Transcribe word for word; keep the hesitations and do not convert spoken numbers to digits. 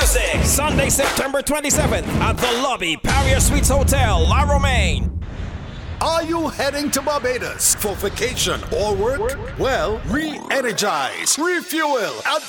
music. Sunday, September twenty-seventh at the Lobby Paria Suites Hotel, La Romaine. Are you heading to Barbados for vacation or work? Well, re-energize, refuel, and